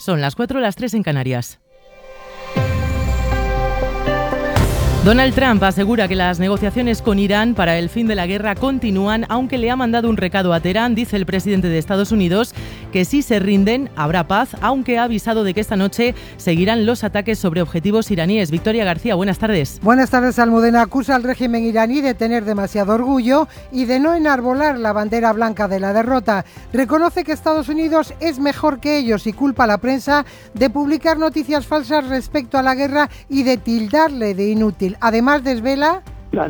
Son las 4, las 3 en Canarias. Donald Trump asegura que las negociaciones con Irán para el fin de la guerra continúan, aunque le ha mandado un recado a Teherán. Dice el presidente de Estados Unidos que si se rinden habrá paz, aunque ha avisado de que esta noche seguirán los ataques sobre objetivos iraníes. Victoria García, buenas tardes. Buenas tardes, Almudena. Acusa al régimen iraní de tener demasiado orgullo y de no enarbolar la bandera blanca de la derrota. Reconoce que Estados Unidos es mejor que ellos y culpa a la prensa de publicar noticias falsas respecto a la guerra y de tildarle de inútil. Además, desvela: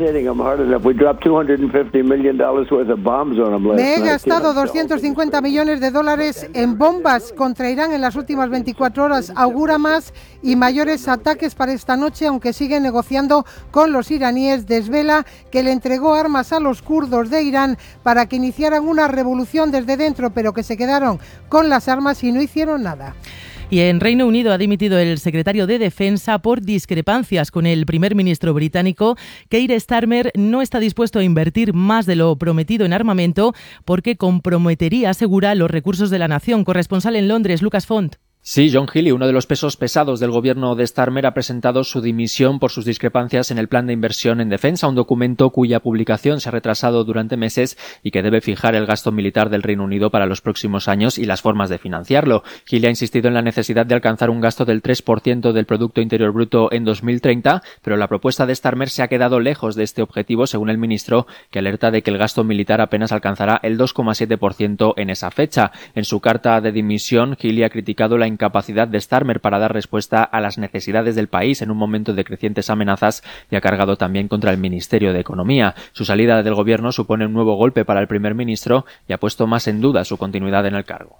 me he gastado 250 millones de dólares en bombas contra Irán en las últimas 24 horas. Augura más y mayores ataques para esta noche, aunque sigue negociando con los iraníes. Desvela que le entregó armas a los kurdos de Irán para que iniciaran una revolución desde dentro, pero que se quedaron con las armas y no hicieron nada. Y en Reino Unido ha dimitido el secretario de Defensa por discrepancias con el primer ministro británico. Keir Starmer no está dispuesto a invertir más de lo prometido en armamento porque comprometería, asegura, los recursos de la nación. Corresponsal en Londres, Lucas Font. Sí, John Healey, uno de los pesos pesados del gobierno de Starmer, ha presentado su dimisión por sus discrepancias en el plan de inversión en defensa, un documento cuya publicación se ha retrasado durante meses y que debe fijar el gasto militar del Reino Unido para los próximos años y las formas de financiarlo. Healey ha insistido en la necesidad de alcanzar un gasto del 3% del Producto Interior Bruto en 2030, pero la propuesta de Starmer se ha quedado lejos de este objetivo, según el ministro, que alerta de que el gasto militar apenas alcanzará el 2,7% en esa fecha. En su carta de dimisión, Healey ha criticado la incapacidad de Starmer para dar respuesta a las necesidades del país en un momento de crecientes amenazas y ha cargado también contra el Ministerio de Economía. Su salida del gobierno supone un nuevo golpe para el primer ministro y ha puesto más en duda su continuidad en el cargo.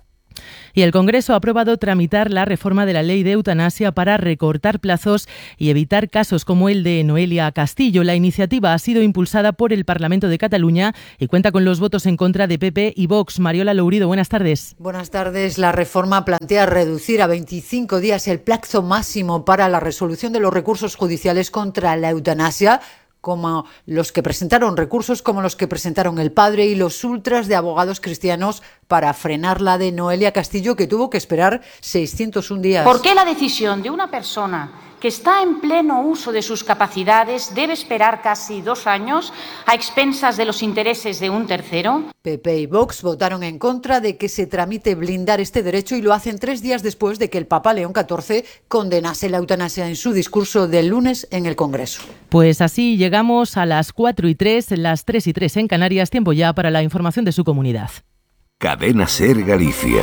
Y el Congreso ha aprobado tramitar la reforma de la ley de eutanasia para recortar plazos y evitar casos como el de Noelia Castillo. La iniciativa ha sido impulsada por el Parlamento de Cataluña y cuenta con los votos en contra de PP y Vox. Mariola Lourido, buenas tardes. Buenas tardes. La reforma plantea reducir a 25 días el plazo máximo para la resolución de los recursos judiciales contra la eutanasia, como los que presentaron recursos como los que presentaron el padre y los ultras de abogados cristianos para frenar la de Noelia Castillo, que tuvo que esperar 601 días. ¿Por qué la decisión de una persona que está en pleno uso de sus capacidades debe esperar casi 2 años a expensas de los intereses de un tercero? PP y Vox votaron en contra de que se tramite blindar este derecho y lo hacen 3 días después de que el Papa León XIV condenase la eutanasia en su discurso del lunes en el Congreso. Pues así llegamos a las 4:03, las 3:03 en Canarias. Tiempo ya para la información de su comunidad. Cadena SER Galicia.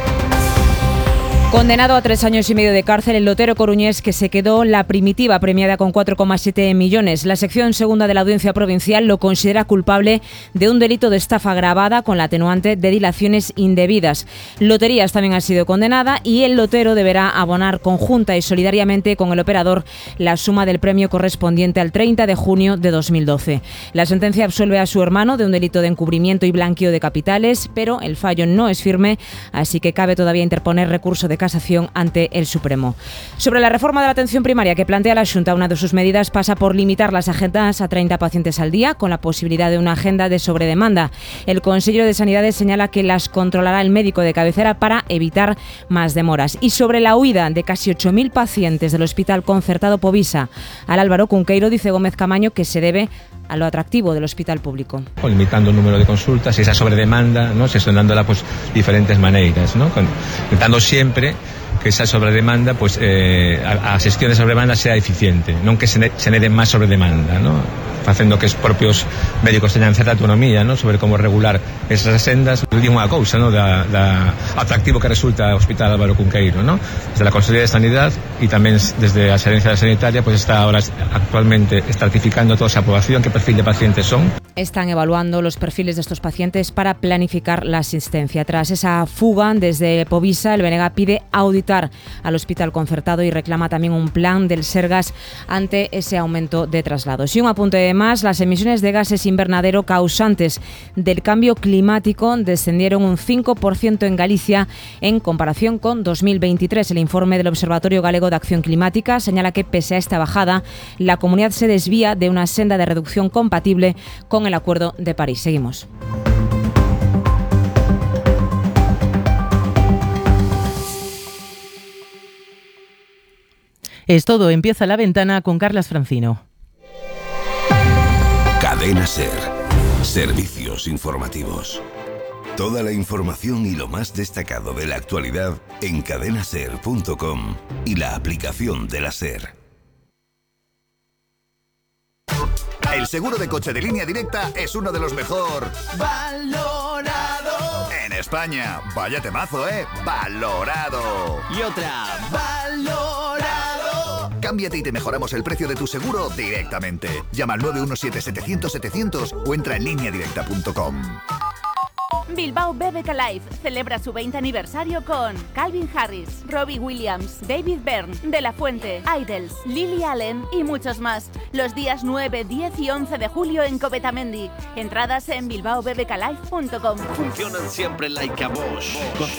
Condenado a 3 años y medio de cárcel, el lotero coruñés que se quedó la primitiva premiada con 4,7 millones. La sección segunda de la Audiencia Provincial lo considera culpable de un delito de estafa agravada con la atenuante de dilaciones indebidas. Loterías también ha sido condenada y el lotero deberá abonar conjunta y solidariamente con el operador la suma del premio correspondiente al 30 de junio de 2012. La sentencia absuelve a su hermano de un delito de encubrimiento y blanqueo de capitales, pero el fallo no es firme, así que cabe todavía interponer recurso de casación ante el Supremo. Sobre la reforma de la atención primaria que plantea la Xunta, una de sus medidas pasa por limitar las agendas a 30 pacientes al día, con la posibilidad de una agenda de sobredemanda. El consejero de Sanidades señala que las controlará el médico de cabecera para evitar más demoras. Y sobre la huida de casi 8.000 pacientes del Hospital Concertado Povisa al Álvaro Cunqueiro, dice Gómez Camaño que se debe a lo atractivo del hospital público. Limitando el número de consultas y esa sobredemanda, ¿no? Gestionándola pues diferentes maneras, ¿no? Intentando siempre que esa sobredemanda, pues a xestión de sobredemanda sea eficiente, non que se nede máis sobredemanda, ¿no? Facendo que os propios médicos teñan certa autonomía, ¿no? Sobre como regular esas sendas. Eu digo unha cousa, ¿no? Da atractivo que resulta o Hospital Álvaro Cunqueiro, ¿no? Desde la Consellería de Sanidad e tamén desde a Xerencia Sanitaria, pues está ahora actualmente estratificando toda esa población, que perfil de pacientes son. Están evaluando los perfiles de estos pacientes para planificar la asistencia. Tras esa fuga desde Povisa, el BNG pide auditar al Hospital Concertado y reclama también un plan del Sergas ante ese aumento de traslados. Y un apunte más, las emisiones de gases invernadero causantes del cambio climático descendieron un 5% en Galicia en comparación con 2023. El informe del Observatorio Galego de Acción Climática señala que pese a esta bajada, la comunidad se desvía de una senda de reducción compatible con el Acuerdo de París. Seguimos. Es todo, empieza La Ventana con Carlas Francino. Cadena SER. Servicios informativos. Toda la información y lo más destacado de la actualidad en cadenaser.com y la aplicación de la SER. El seguro de coche de Línea Directa es uno de los mejor valorado en España. Vaya temazo, valorado. Y otra, valorado. Cámbiate y te mejoramos el precio de tu seguro directamente. Llama al 917-700-700 o entra en lineadirecta.com. Bilbao BBK Live celebra su 20 aniversario con Calvin Harris, Robbie Williams, David Byrne, De La Fuente, Idols, Lily Allen y muchos más. Los días 9, 10 y 11 de julio en Covetamendi. Entradas en bilbaobbklive.com. Funcionan siempre like a Bosch.